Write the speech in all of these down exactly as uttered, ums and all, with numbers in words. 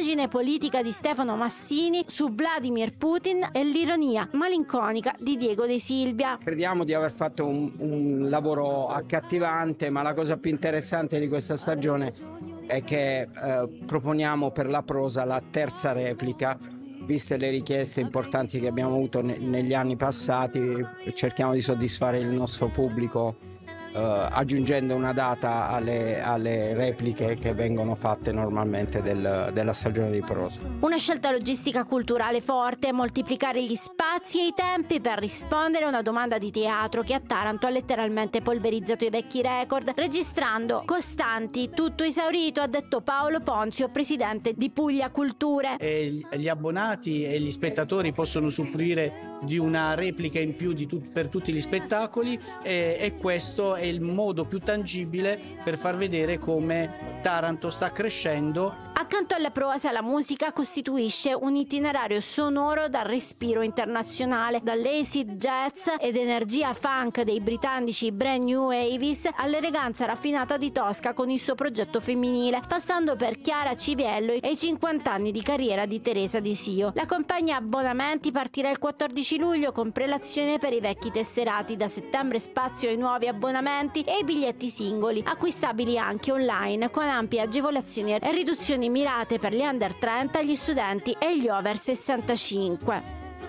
l'immagine politica di Stefano Massini su Vladimir Putin e l'ironia malinconica di Diego De Silvia. Crediamo di aver fatto un, un lavoro accattivante, ma la cosa più interessante di questa stagione è che eh, proponiamo per la prosa la terza replica. Viste le richieste importanti che abbiamo avuto ne- negli anni passati, cerchiamo di soddisfare il nostro pubblico Uh, aggiungendo una data alle, alle repliche che vengono fatte normalmente del, della stagione di prosa. Una scelta logistica culturale forte, moltiplicare gli spazi e i tempi per rispondere a una domanda di teatro che a Taranto ha letteralmente polverizzato i vecchi record, registrando costanti, tutto esaurito, ha detto Paolo Ponzio, presidente di Puglia Culture. E gli abbonati e gli spettatori possono usufruire di una replica in più di tut- per tutti gli spettacoli e, e questo è il modo più tangibile per far vedere come Taranto sta crescendo. Accanto alla prosa, la musica costituisce un itinerario sonoro dal respiro internazionale, dall'acid jazz ed energia funk dei britannici Brand New Avis all'eleganza raffinata di Tosca con il suo progetto femminile, passando per Chiara Civiello e i cinquanta anni di carriera di Teresa Di Sio. La compagnia Abbonamenti partirà il quattordici luglio con prelazione per i vecchi tesserati, da settembre spazio ai nuovi abbonamenti e ai biglietti singoli, acquistabili anche online con ampie agevolazioni e riduzioni mirate per gli under trenta, gli studenti e gli over sessantacinque.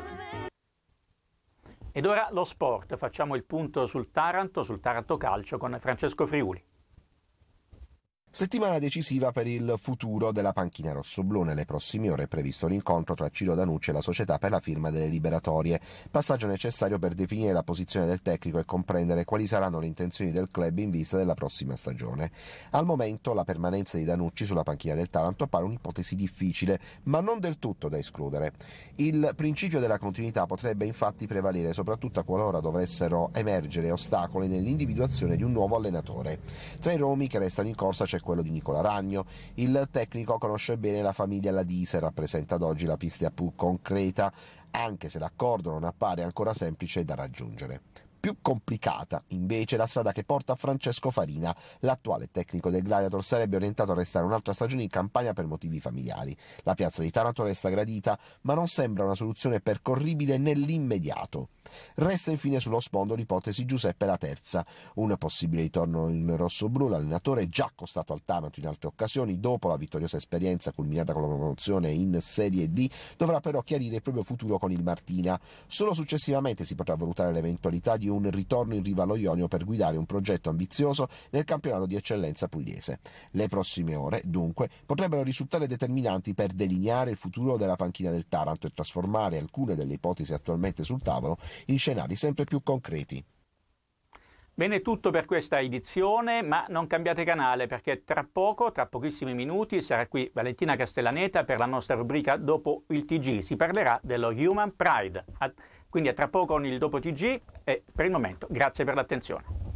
Ed ora lo sport, facciamo il punto sul Taranto, sul Taranto Calcio con Francesco Friuli. Settimana decisiva per il futuro della panchina rossoblù. Nelle prossime ore è previsto l'incontro tra Ciro Danucci e la società per la firma delle liberatorie, passaggio necessario per definire la posizione del tecnico e comprendere quali saranno le intenzioni del club in vista della prossima stagione. Al momento la permanenza di Danucci sulla panchina del Taranto appare un'ipotesi difficile, ma non del tutto da escludere. Il principio della continuità potrebbe infatti prevalere soprattutto qualora dovessero emergere ostacoli nell'individuazione di un nuovo allenatore. Tra i nomi che restano in corsa c'è quello di Nicola Ragno. Il tecnico conosce bene la famiglia Ladise e rappresenta ad oggi la pista più concreta, anche se l'accordo non appare ancora semplice da raggiungere. Più complicata, invece, la strada che porta a Francesco Farina. L'attuale tecnico del Gladiator sarebbe orientato a restare un'altra stagione in Campania per motivi familiari. La piazza di Taranto resta gradita, ma non sembra una soluzione percorribile nell'immediato. Resta infine sullo sfondo l'ipotesi Giuseppe La Terza, un possibile ritorno in rossoblù. L'allenatore è già accostato al Taranto in altre occasioni, dopo la vittoriosa esperienza culminata con la promozione in Serie D, dovrà però chiarire il proprio futuro con il Martina. Solo successivamente si potrà valutare l'eventualità di un ritorno in riva allo Ionio per guidare un progetto ambizioso nel campionato di eccellenza pugliese. Le prossime ore, dunque, potrebbero risultare determinanti per delineare il futuro della panchina del Taranto e trasformare alcune delle ipotesi attualmente sul tavolo in scenari sempre più concreti. Bene, tutto per questa edizione, ma non cambiate canale perché tra poco, tra pochissimi minuti, sarà qui Valentina Castellaneta per la nostra rubrica Dopo il T G. Si parlerà dello Human Pride. Quindi a tra poco con il Dopo T G e per il momento grazie per l'attenzione.